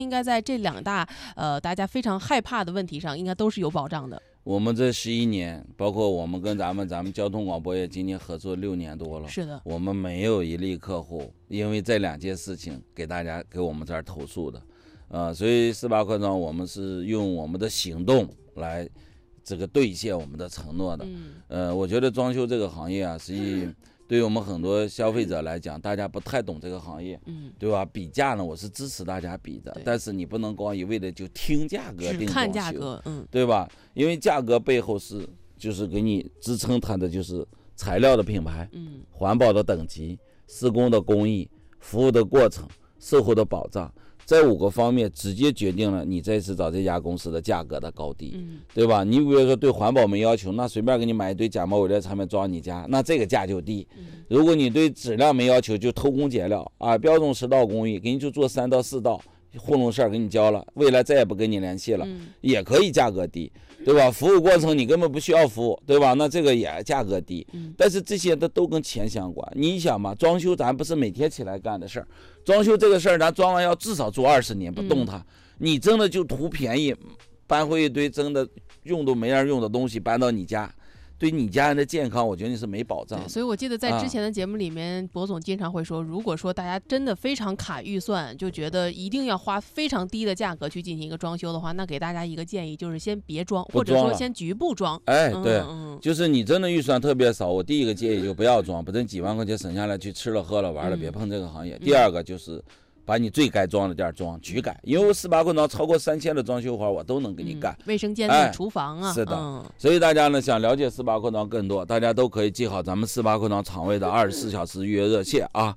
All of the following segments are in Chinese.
应该在这两大大家非常害怕的问题上，应该都是有保障的。 我们这11年，包括我们跟咱们交通广播业今年合作6年多了， 是的， 我们没有一例客户因为这2件事情给我们这儿投诉的，所以48快装我们是用我们的行动来这个兑现我们的承诺的。我觉得装修这个行业啊，实际对于我们很多消费者来讲，大家不太懂这个行业，对吧？比价呢，我是支持大家比的，但是你不能光一味的就听价格定装修， 看价格， 对吧？因为价格背后就是给你支撑它的就是材料的品牌，环保的等级、施工的工艺、服务的过程、售后的保障。这5个方面直接决定了你这次找这家公司的价格的高低，对吧？你比如说对环保没要求，那随便给你买一堆假冒伪劣产品装你家，那这个价就低。如果你对质量没要求，就偷工减料啊，标准10道工艺，给你就做3到4道，糊弄事儿给你交了，未来再也不跟你联系了，也可以价格低，对吧？服务过程你根本不需要服务，对吧？那这个也价格低，但是这些都跟钱相关。你想嘛，装修咱不是每天起来干的事儿，装修这个事儿咱装完要至少做20年不动它，你真的就图便宜，搬回一堆真的用都没人用的东西搬到你家，对你家人的健康，我觉得你是没保障的。 所以我记得在之前的节目里面，博总经常会说，如果说大家真的非常卡预算，就觉得一定要花非常低的价格去进行一个装修的话，那给大家一个建议，就是先别装，或者说先局部装。 对，就是你真的预算特别少，我第一个建议就不要装，把这几万块钱省下来去吃了喝了玩了，别碰这个行业。第二个就是把你最该装的地儿装，局改，因为我48快装超过3000的装修活我都能给你干， 卫生间厨房啊， 是的，所以大家呢想了解48快装更多，大家都可以记好咱们48快装厂位的24小时预约热线啊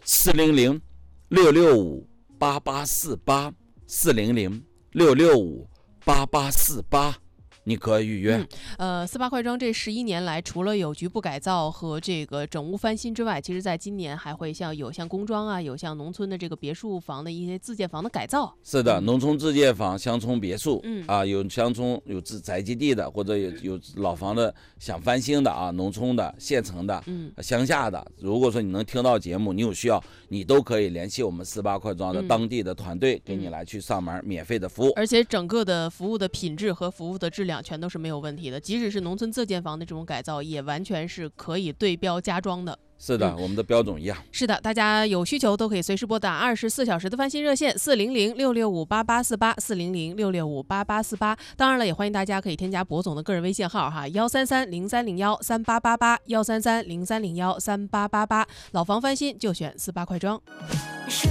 ，400-665-8848，400-665-8848，你可以预约。 48快装这11年来，除了有局部改造和这个整屋翻新之外，其实在今年还会像工装啊，有像农村的这个别墅房的一些自建房的改造。 是的，农村自建房、乡村别墅，有乡村有宅基地的，或者有老房的想翻新的啊，农村的、县城的、乡下的。如果说你能听到节目，你有需要，你都可以联系我们48快装的当地的团队，给你来去上门免费的服务。 而且整个的服务的品质和服务的质量全都是没有问题的，即使是农村自建房的这种改造，也完全是可以对标加装的。 是的，我们的标准一样。 是的，大家有需求都可以随时拨打24小时的翻新热线400-665-8848，400-665-8848。当然了，也欢迎大家可以添加博总的个人微信号哈，133-0301-3888，133-0301-3888。老房翻新就选48快装。